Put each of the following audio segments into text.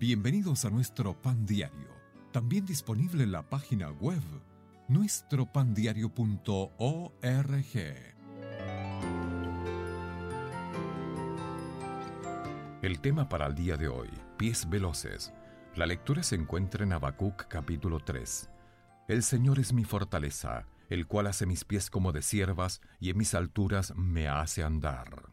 Bienvenidos a nuestro Pan Diario, también disponible en la página web nuestropandiario.org. El tema para el día de hoy, pies veloces. La lectura se encuentra en Habacuc capítulo 3. El Señor es mi fortaleza, el cual hace mis pies como de ciervas y en mis alturas me hace andar.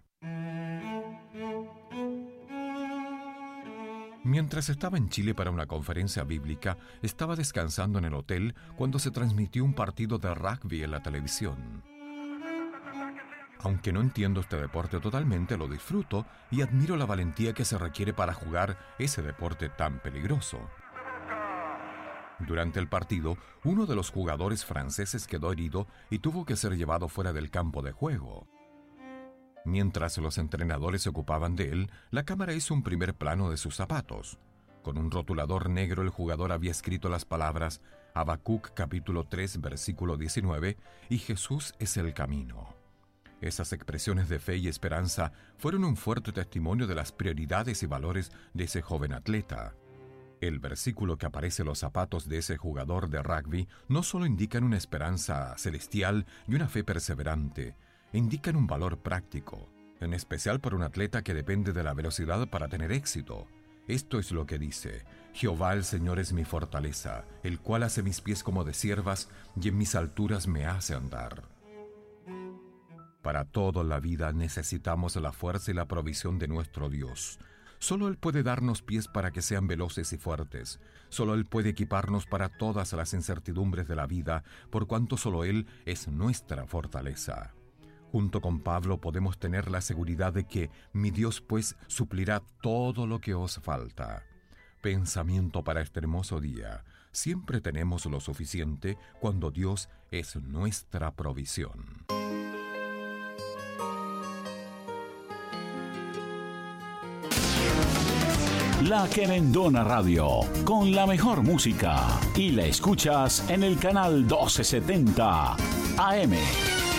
Mientras estaba en Chile para una conferencia bíblica, estaba descansando en el hotel cuando se transmitió un partido de rugby en la televisión. Aunque no entiendo este deporte totalmente, lo disfruto y admiro la valentía que se requiere para jugar ese deporte tan peligroso. Durante el partido, uno de los jugadores franceses quedó herido y tuvo que ser llevado fuera del campo de juego. Mientras los entrenadores se ocupaban de él, la cámara hizo un primer plano de sus zapatos. Con un rotulador negro el jugador había escrito las palabras Habacuc capítulo 3 versículo 19 y Jesús es el camino. Esas expresiones de fe y esperanza fueron un fuerte testimonio de las prioridades y valores de ese joven atleta. El versículo que aparece en los zapatos de ese jugador de rugby no solo indican una esperanza celestial y una fe perseverante, indican un valor práctico, en especial para un atleta que depende de la velocidad para tener éxito. Esto es lo que dice: Jehová el Señor es mi fortaleza, el cual hace mis pies como de ciervas y en mis alturas me hace andar. Para toda la vida necesitamos la fuerza y la provisión de nuestro Dios. Solo Él puede darnos pies para que sean veloces y fuertes. Solo Él puede equiparnos para todas las incertidumbres de la vida, por cuanto solo Él es nuestra fortaleza. Junto con Pablo podemos tener la seguridad de que mi Dios pues suplirá todo lo que os falta. Pensamiento para este hermoso día. Siempre tenemos lo suficiente cuando Dios es nuestra provisión. La Querendona Radio, con la mejor música. Y la escuchas en el canal 1270 AM.